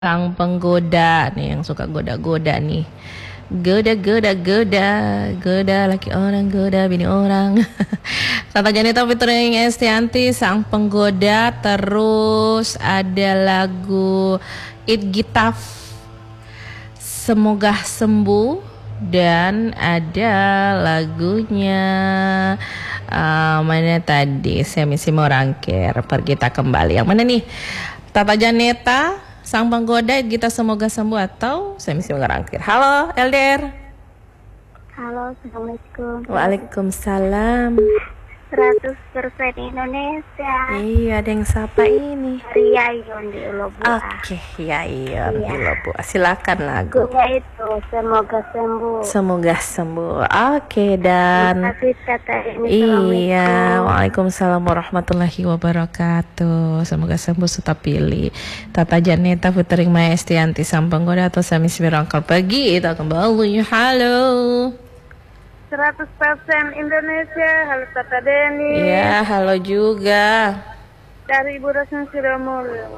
Sang penggoda nih yang suka goda-goda nih. Goda laki orang, goda bini orang. Tata Janeta featuring Estianti, sang penggoda. Terus ada lagu It Gitaf, Semoga Sembuh. Dan ada lagunya mana tadi, Semisi Morangkir, Pergi Tak Kembali. Yang mana nih? Tata Janeta, sang penggoda, kita Semoga Sembuh, atau Semisi Morangkir. Halo LDR. Halo, Assalamualaikum. Waalaikumsalam. 100% Indonesia. Iya, ada yang sapa ini. Ria Ion di Ulobua. Oke, ya iya di Ulobua. Silakan lagu. Lagunya itu Semoga Sembuh. Semoga Sembuh. Oke, dan Terima kasih Tata ini. iya, waalaikumsalam warahmatullahi wabarakatuh. Semoga sembuh serta pilih. Tata Janeta featuring Maya Estianti, sang penggoda, atau Semisi Morangkir, Pergi Tak Kembali. Halo. 100% Indonesia. Halo Tata Deni. Iya, halo juga. Dari Ibu Rostin Sidomulyo.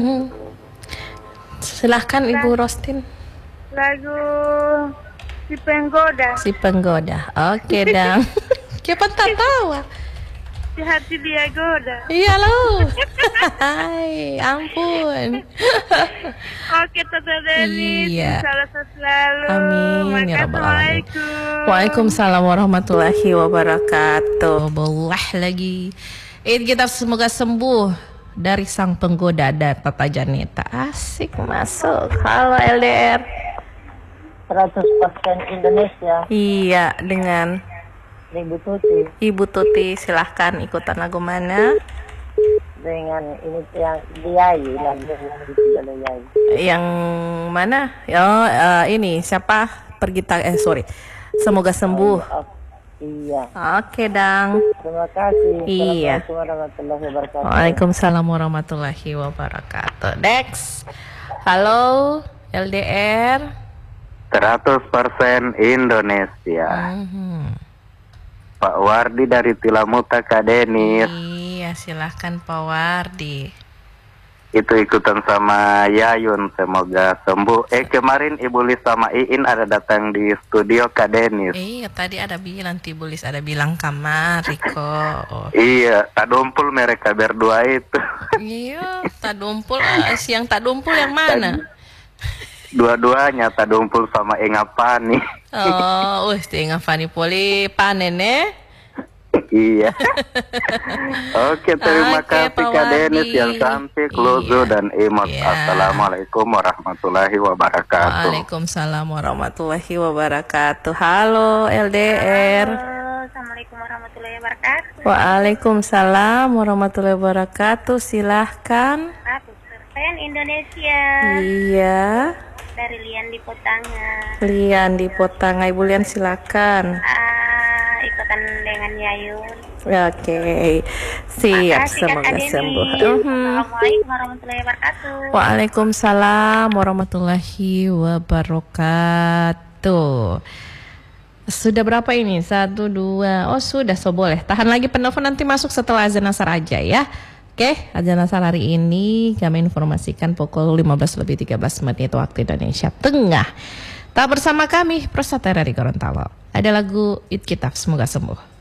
Silahkan Ibu Rostin. Lagu Si Penggoda. Si Penggoda. Oke, dang. Siapa tak tahu? Di hati dia goda. Iya loh. Hai, ampun. Oke Tata Deni. Iya. Salah selalu. Amin ya rabbal alamin. Assalamualaikum. Waalaikumsalam warahmatullahi wabarakatuh. Boleh lagi. Kita semoga sembuh dari sang penggoda dan Tata Janeta. Asik masuk. Halo LDR. 100% Indonesia. Iya, dengan Ibu Tuti. Ibu Tuti, silahkan ikutan lagu mana? Dengan ini yang Diai, lagu yang dijual Diai. Yang mana? Oh, ini siapa? Semoga Sembuh. Iya. Oke, dang. Terima kasih. Iya. Assalamualaikum warahmatullahi wabarakatuh. Waalaikumsalam warahmatullahi wabarakatuh. Dex. Halo, LDR. 100% Indonesia. Pak Wardi dari Tilamuta Kadenis. Iya, silahkan Pak Wardi. Itu ikutan sama Yayun, semoga sembuh. Kemarin Ibu Lis sama Iin ada datang di studio Kadenis. Iya, tadi ada bilang Tibulis, ada bilang kamari kok. Iya, tak dumpul mereka berdua itu. Iya, tak dumpul. Siang tak dumpul yang mana? Dua-duanya tak dumpul sama Engapani. Oh, Engapani poli panen Iya. Oke, terima kasih Kak Denis yang cantik, Lozo dan Imot. Assalamualaikum warahmatullahi wabarakatuh. Waalaikumsalam warahmatullahi wabarakatuh. Halo LDR. Halo, Assalamualaikum warahmatullahi wabarakatuh. Waalaikumsalam warahmatullahi wabarakatuh. Silahkan. 100% Indonesia. Iya. Dari Lian di Potanga. Lian di Potanga, Ibu Lian silakan. Ikutan dengan Yayun. Oke, siap. Semoga sembuh. Assalamualaikum warahmatullahi wabarakatuh. Waalaikumsalam warahmatullahi wabarakatuh. Sudah berapa ini? 1, 2. Oh sudah, so boleh. Tahan lagi penelpon, nanti masuk setelah azan asar aja ya. Oke, azan asar hari ini kami informasikan pukul 15:13 waktu Indonesia Tengah. Tak bersama kami, Prosatera di Gorontalo. Ada lagu It Gitaf, Semoga Sembuh.